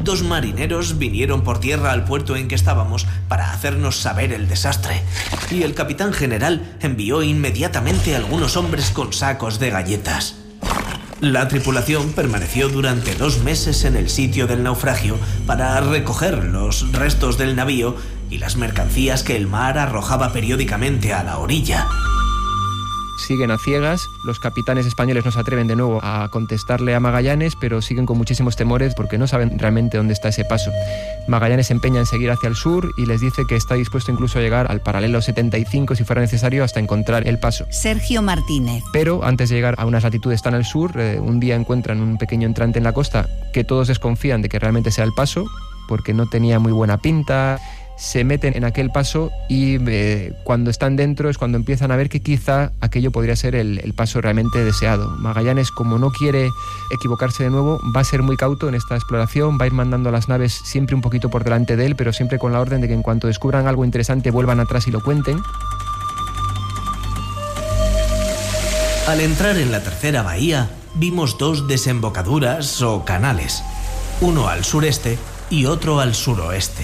2 marineros vinieron por tierra al puerto en que estábamos para hacernos saber el desastre, y el capitán general envió inmediatamente a algunos hombres con sacos de galletas. La tripulación permaneció durante 2 meses en el sitio del naufragio para recoger los restos del navío y las mercancías que el mar arrojaba periódicamente a la orilla. Siguen a ciegas, los capitanes españoles no se atreven de nuevo a contestarle a Magallanes, pero siguen con muchísimos temores porque no saben realmente dónde está ese paso. Magallanes se empeña en seguir hacia el sur y les dice que está dispuesto incluso a llegar al paralelo 75 si fuera necesario hasta encontrar el paso. Sergio Martínez. Pero antes de llegar a unas latitudes tan al sur, un día encuentran un pequeño entrante en la costa que todos desconfían de que realmente sea el paso porque no tenía muy buena pinta. Se meten en aquel paso y cuando están dentro es cuando empiezan a ver que quizá aquello podría ser el paso realmente deseado. Magallanes, como no quiere equivocarse de nuevo, va a ser muy cauto en esta exploración, va a ir mandando las naves siempre un poquito por delante de él, pero siempre con la orden de que en cuanto descubran algo interesante vuelvan atrás y lo cuenten. Al entrar en la tercera bahía, vimos 2 desembocaduras o canales, uno al sureste y otro al suroeste.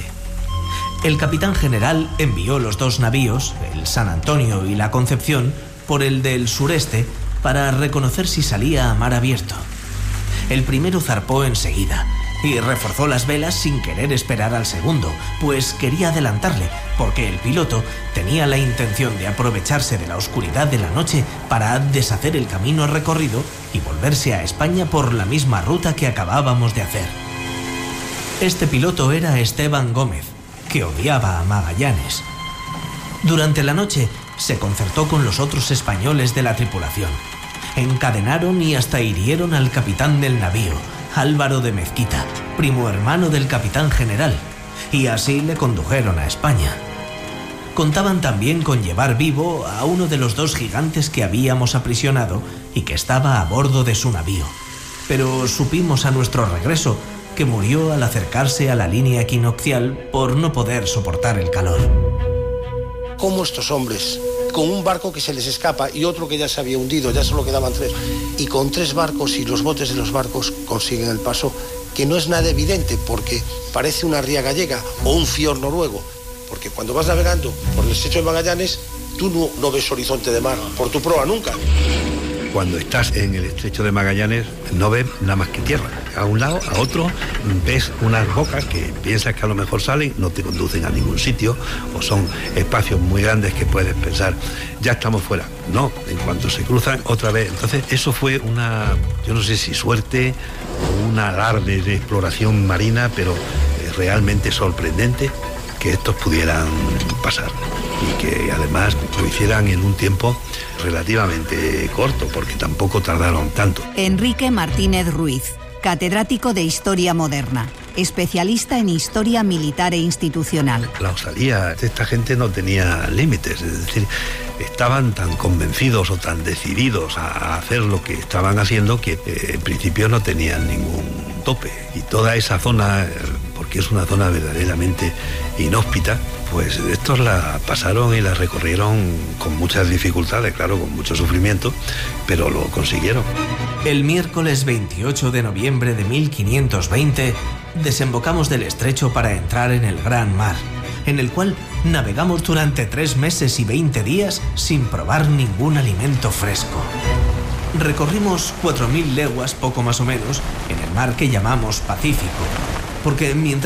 El capitán general envió los 2 navíos, el San Antonio y la Concepción, por el del sureste para reconocer si salía a mar abierto. El primero zarpó enseguida y reforzó las velas sin querer esperar al segundo, pues quería adelantarle, porque el piloto tenía la intención de aprovecharse de la oscuridad de la noche para deshacer el camino recorrido y volverse a España por la misma ruta que acabábamos de hacer. Este piloto era Esteban Gómez, que odiaba a Magallanes. Durante la noche se concertó con los otros españoles de la tripulación. Encadenaron y hasta hirieron al capitán del navío, Álvaro de Mezquita, primo hermano del capitán general, y así le condujeron a España. Contaban también con llevar vivo a uno de los 2 gigantes que habíamos aprisionado y que estaba a bordo de su navío, pero supimos a nuestro regreso que murió al acercarse a la línea equinoccial por no poder soportar el calor. ¿Cómo estos hombres, con un barco que se les escapa y otro que ya se había hundido, ya solo quedaban 3, y con 3 barcos y los botes de los barcos consiguen el paso, que no es nada evidente porque parece una ría gallega o un fiord noruego, porque cuando vas navegando por el estrecho de Magallanes, tú no ves horizonte de mar por tu proa nunca. Cuando estás en el estrecho de Magallanes no ves nada más que tierra. A un lado, a otro, ves unas bocas que piensas que a lo mejor salen, no te conducen a ningún sitio, o son espacios muy grandes que puedes pensar, ya estamos fuera. No, en cuanto se cruzan, otra vez. Entonces, eso fue yo no sé si suerte o un alarde de exploración marina, pero realmente sorprendente que estos pudieran pasar. Y que además lo hicieran en un tiempo relativamente corto, porque tampoco tardaron tanto. Enrique Martínez Ruiz, catedrático de Historia Moderna, especialista en Historia Militar e Institucional. La osadía de esta gente no tenía límites, es decir, estaban tan convencidos o tan decididos a hacer lo que estaban haciendo que en principio no tenían ningún tope. Y toda esa zona, porque es una zona verdaderamente inhóspita, pues estos la pasaron y la recorrieron con muchas dificultades, claro, con mucho sufrimiento, pero lo consiguieron. El miércoles 28 de noviembre de 1520 desembocamos del estrecho para entrar en el gran mar, en el cual navegamos durante 3 meses y 20 días sin probar ningún alimento fresco. Recorrimos 4.000 leguas, poco más o menos, en el mar que llamamos Pacífico, porque mientras